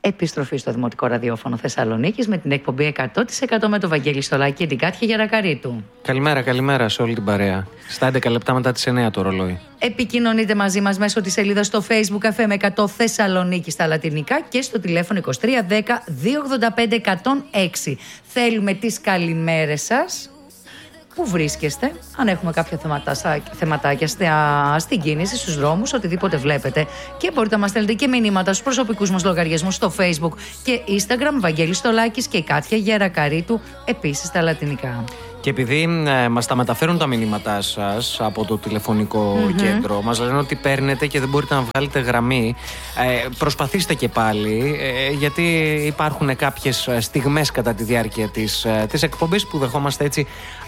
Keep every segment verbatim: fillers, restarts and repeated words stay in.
Επιστροφή στο Δημοτικό Ραδιόφωνο Θεσσαλονίκης με την εκπομπή εκατό τοις εκατό με τον Βαγγέλη Στολάκη και την Κάτια Γερακαρίτου. Καλημέρα, καλημέρα σε όλη την παρέα. Στα έντεκα λεπτά μετά τις εννιά το ρολόι. Επικοινωνείτε μαζί μας μέσω της σελίδας στο Facebook εφ εμ εκατό Θεσσαλονίκη στα λατινικά και στο τηλέφωνο είκοσι τρία δέκα δύο ογδόντα πέντε εκατόν έξι. Θέλουμε τις καλημέρες σας. Πού βρίσκεστε, αν έχουμε κάποια θεματάκια στην κίνηση, στους δρόμους, οτιδήποτε βλέπετε. Και μπορείτε να μας στέλνετε και μηνύματα στους προσωπικούς μας λογαριασμούς στο Facebook και Instagram, Βαγγέλης Στολάκης και η Κάτια Γερακαρίτου, επίσης στα λατινικά. Και επειδή ε, μας τα μεταφέρουν τα μηνύματά σας από το τηλεφωνικό mm-hmm. κέντρο, μας λένε ότι παίρνετε και δεν μπορείτε να βγάλετε γραμμή, ε, προσπαθήστε και πάλι, ε, γιατί υπάρχουν κάποιες στιγμές κατά τη διάρκεια της, ε, της εκπομπής που δεχόμαστε έτσι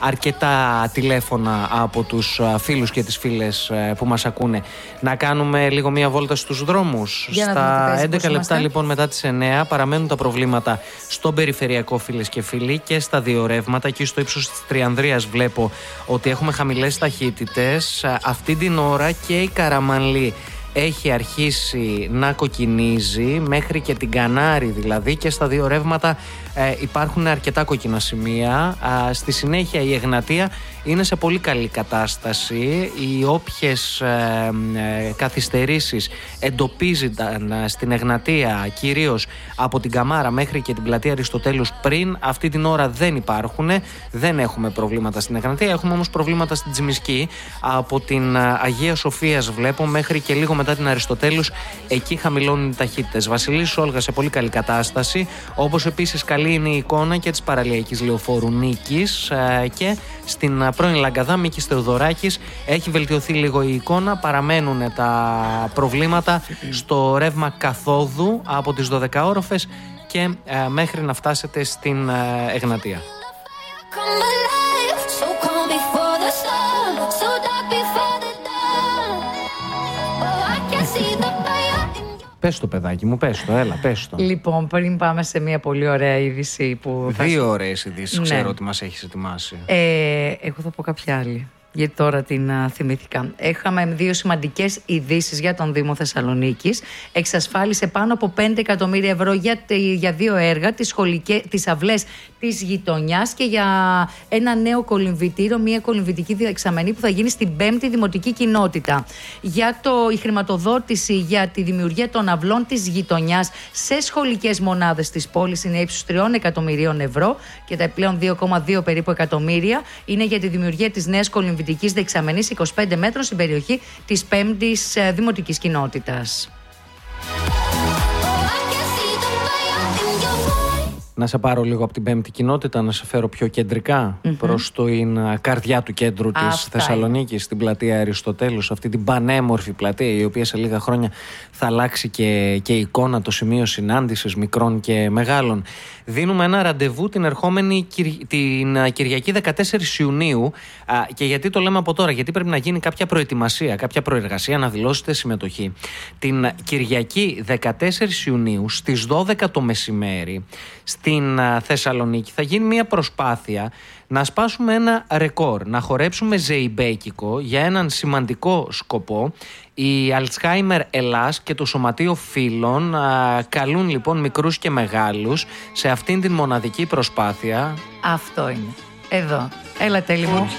αρκετά τηλέφωνα από τους φίλους και τις φίλες ε, που μας ακούνε. Να κάνουμε λίγο μία βόλτα στους δρόμους. Για Στα έντεκα λεπτά λοιπόν μετά τις εννιά παραμένουν τα προβλήματα στον περιφερειακό, φίλες και φίλοι, και στα δύο ρεύματα. Εκεί στο ύψος της Τριανδρίας βλέπω ότι έχουμε χαμηλές ταχύτητες. Αυτή την ώρα και η Καραμανλή έχει αρχίσει να κοκκινίζει, μέχρι και την Κανάρη δηλαδή, και στα δύο ρεύματα ε, υπάρχουν αρκετά κόκκινα σημεία. Α, στη συνέχεια η Εγνατία είναι σε πολύ καλή κατάσταση. Οι όποιες ε, ε, καθυστερήσεις εντοπίζονταν στην Εγνατία, κυρίως από την Καμάρα μέχρι και την πλατεία Αριστοτέλους πριν, αυτή την ώρα δεν υπάρχουν. Δεν έχουμε προβλήματα στην Εγνατία, έχουμε όμως προβλήματα στην Τσιμισκή. Από την Αγία Σοφίας βλέπω μέχρι και λίγο μετά την Αριστοτέλους, εκεί χαμηλώνουν οι ταχύτητες. Βασιλής Όλγα σε πολύ καλή κατάσταση, όπως επίσης καλή είναι η εικόνα και της παραλιακής λεωφόρου Νίκης, ε, και στην πρώην Λαγκαδά Μίκης Θεοδωράκης έχει βελτιωθεί λίγο η εικόνα. Παραμένουν τα προβλήματα στο ρεύμα καθόδου από τις δωδεκαόροφες και ε, μέχρι να φτάσετε στην ε, Εγνατία. Πες το, παιδάκι μου, πες το, έλα, πες το. Λοιπόν, πριν πάμε σε μια πολύ ωραία είδηση που θα... Δύο ωραίες ειδήσεις, ναι. Ξέρω ότι μας έχεις ετοιμάσει. Ε, εγώ θα πω κάποια άλλη, γιατί τώρα την α, θυμήθηκα. Έχαμε δύο σημαντικές ειδήσεις για τον Δήμο Θεσσαλονίκης. Εξασφάλισε πάνω από πέντε εκατομμύρια ευρώ για, για δύο έργα, τις, σχολικές, τις αυλές της γειτονιάς και για ένα νέο κολυμβητήριο, μια κολυμβητική δεξαμενή που θα γίνει στην πέμπτη Δημοτική Κοινότητα. Για το, η χρηματοδότηση για τη δημιουργία των αυλών της γειτονιάς σε σχολικές μονάδες της πόλης είναι ύψους τριών εκατομμυρίων ευρώ και τα επιπλέον δύο κόμμα δύο περίπου εκατομμύρια είναι για τη δημιουργία της νέας κολυμβητικής δεξαμενής είκοσι πέντε μέτρων στην περιοχή της πέμπτης Δημοτικής Κοινότητας. Να σε πάρω λίγο από την πέμπτη κοινότητα, να σε φέρω πιο κεντρικά mm-hmm. προς την καρδιά του κέντρου της Αυτά Θεσσαλονίκης, στην πλατεία Αριστοτέλους, αυτή την πανέμορφη πλατεία, η οποία σε λίγα χρόνια θα αλλάξει και, και εικόνα, το σημείο συνάντησης μικρών και μεγάλων. Δίνουμε ένα ραντεβού την ερχόμενη την Κυριακή δεκατέσσερις Ιουνίου. Α, και γιατί το λέμε από τώρα? Γιατί πρέπει να γίνει κάποια προετοιμασία, κάποια προεργασία, να δηλώσετε συμμετοχή. Την Κυριακή δεκατέσσερις Ιουνίου στις δώδεκα το μεσημέρι στην Θεσσαλονίκη θα γίνει μια προσπάθεια να σπάσουμε ένα ρεκόρ, να χορέψουμε ζεϊμπέκικο για έναν σημαντικό σκοπό. Η Αλτσχάιμερ Ελλάς και το Σωματείο Φίλων α, καλούν λοιπόν μικρούς και μεγάλους σε αυτήν την μοναδική προσπάθεια. Αυτό είναι. Εδώ. Έλα, τέλει μου.